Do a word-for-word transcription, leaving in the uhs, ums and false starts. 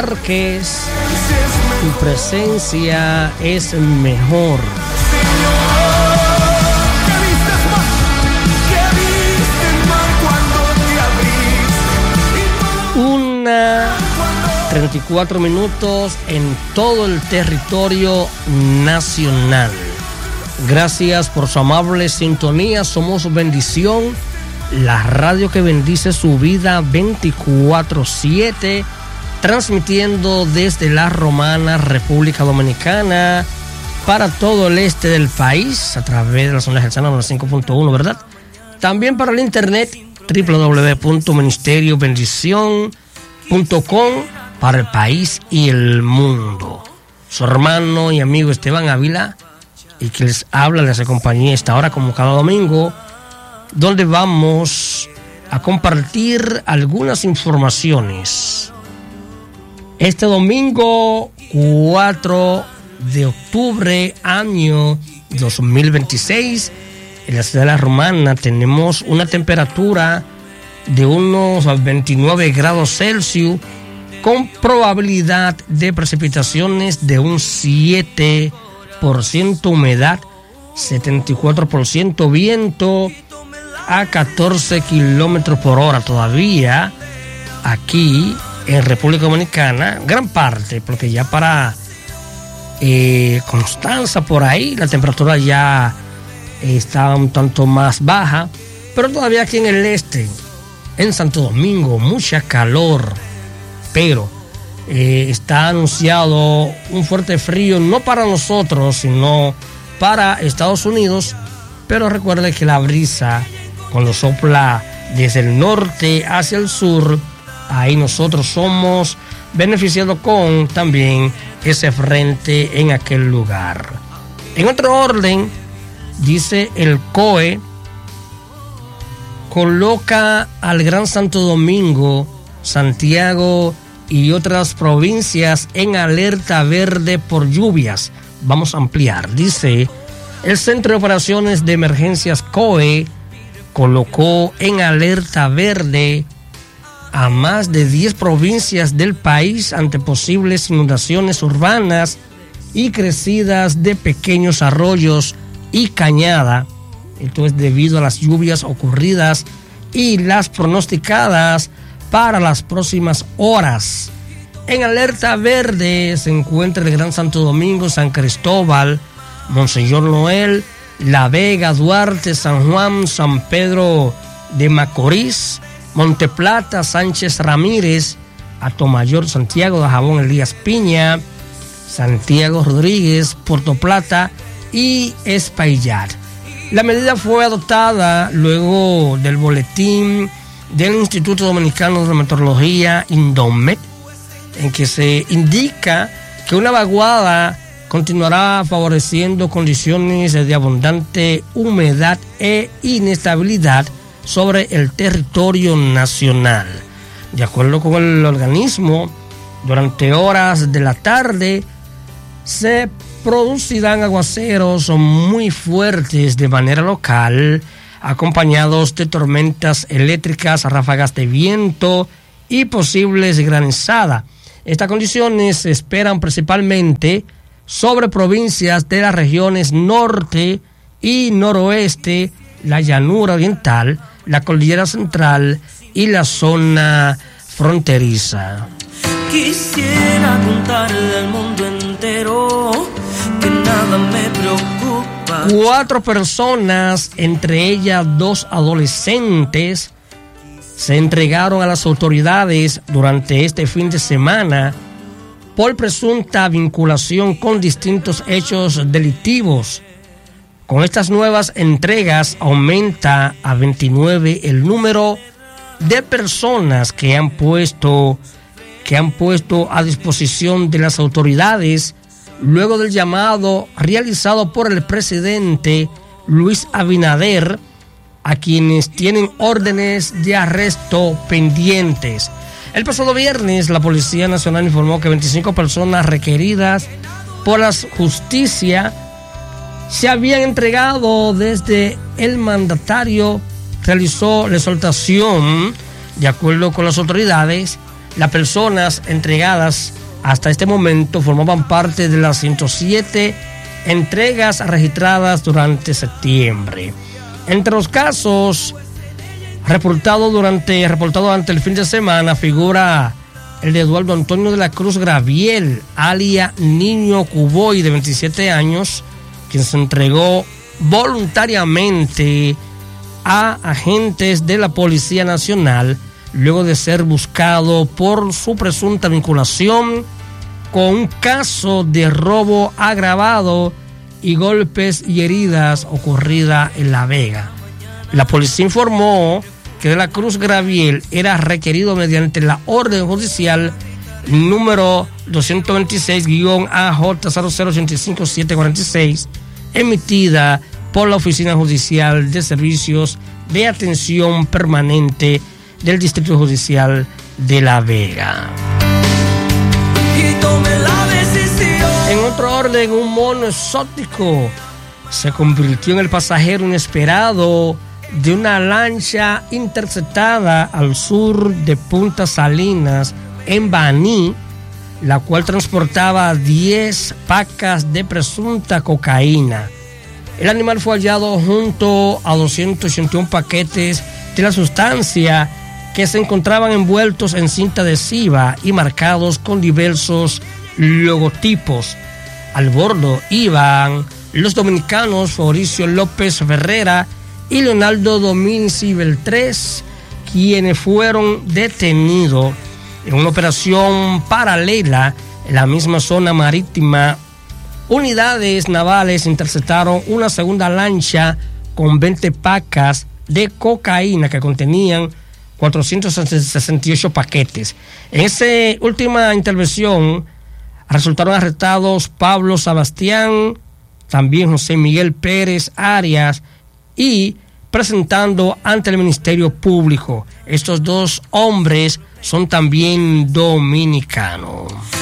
Márquez, tu presencia es mejor. Una treinta y cuatro minutos en todo el territorio nacional. Gracias por su amable sintonía. Somos Bendición, la radio que bendice su vida veinticuatro siete, transmitiendo desde La Romana, República Dominicana, para todo el este del país, a través de la zona Gerciana noventa y cinco punto uno, ¿verdad? También para el internet, doble u doble u doble u punto ministerio bendición punto com, para el país y el mundo. Su hermano y amigo Esteban Ávila, y que les habla, les acompañé esta hora como cada domingo, donde vamos a compartir algunas informaciones. Este domingo cuatro de octubre, año dos mil veintiséis, en la ciudad de La Romana tenemos una temperatura de unos veintinueve grados Celsius, con probabilidad de precipitaciones de un siete por ciento, humedad setenta y cuatro por ciento, viento a catorce kilómetros por hora. Todavía aquí en República Dominicana, gran parte, porque ya para eh, Constanza, por ahí, la temperatura ya está un tanto más baja, pero todavía aquí en el este, en Santo Domingo, mucha calor, pero eh, está anunciado un fuerte frío, no para nosotros, sino para Estados Unidos. Pero recuerde que la brisa, cuando sopla desde el norte hacia el sur, ahí nosotros somos beneficiados con también ese frente en aquel lugar. En otro orden, dice el C O E, coloca al Gran Santo Domingo, Santiago y otras provincias en alerta verde por lluvias. Vamos a ampliar. Dice, el Centro de Operaciones de Emergencias C O E colocó en alerta verde a más de diez provincias del país ante posibles inundaciones urbanas y crecidas de pequeños arroyos y cañada. Esto es debido a las lluvias ocurridas y las pronosticadas para las próximas horas. En alerta verde se encuentra el Gran Santo Domingo, San Cristóbal, Monseñor Noel, La Vega, Duarte, San Juan, San Pedro de Macorís, Monteplata, Sánchez Ramírez, Atomayor, Santiago de Jabón, Elías Piña, Santiago Rodríguez, Puerto Plata y Espaillat. La medida fue adoptada luego del boletín del Instituto Dominicano de Meteorología, INDOMET, en que se indica que una vaguada continuará favoreciendo condiciones de abundante humedad e inestabilidad sobre el territorio nacional. De acuerdo con el organismo, durante horas de la tarde se producirán aguaceros muy fuertes de manera local, acompañados de tormentas eléctricas, ráfagas de viento y posibles granizadas. Estas condiciones se esperan principalmente sobre provincias de las regiones norte y noroeste, la llanura oriental, la cordillera central y la zona fronteriza. Quisiera contarle al mundo entero que nada me preocupa. Cuatro personas, entre ellas dos adolescentes, se entregaron a las autoridades durante este fin de semana por presunta vinculación con distintos hechos delictivos. Con estas nuevas entregas aumenta a veintinueve el número de personas que han puesto que han puesto a disposición de las autoridades luego del llamado realizado por el presidente Luis Abinader a quienes tienen órdenes de arresto pendientes. El pasado viernes, la Policía Nacional informó que veinticinco personas requeridas por la justicia se habían entregado desde el mandatario realizó la exhortación. De acuerdo con las autoridades, Las personas entregadas hasta este momento formaban parte de las ciento siete entregas registradas durante septiembre. Entre los casos reportados durante, reportado ante el fin de semana figura el de Eduardo Antonio de la Cruz Graviel, alias Niño Cuboy, de veintisiete años, quien se entregó voluntariamente a agentes de la Policía Nacional luego de ser buscado por su presunta vinculación con un caso de robo agravado y golpes y heridas ocurrida en La Vega. La policía informó que de la Cruz Graviel era requerido mediante la orden judicial número doscientos veintiséis A J cero cero ocho cinco siete cuatro seis, emitida por la Oficina Judicial de Servicios de Atención Permanente del Distrito Judicial de La Vega. En otro orden, un mono exótico se convirtió en el pasajero inesperado de una lancha interceptada al sur de Punta Salinas, en Baní, la cual transportaba diez pacas de presunta cocaína. El animal fue hallado junto a doscientos ochenta y uno paquetes de la sustancia que se encontraban envueltos en cinta adhesiva y marcados con diversos logotipos. Al bordo iban los dominicanos Fabricio López Ferrera y Leonardo Domínguez Beltrés, quienes fueron detenidos en una operación paralela en la misma zona marítima. Unidades navales interceptaron una segunda lancha con veinte pacas de cocaína que contenían cuatrocientos sesenta y ocho paquetes. En esa última intervención resultaron arrestados Pablo Sebastián, también José Miguel Pérez Arias, y presentando ante el Ministerio Público. Estos dos hombres son también dominicanos.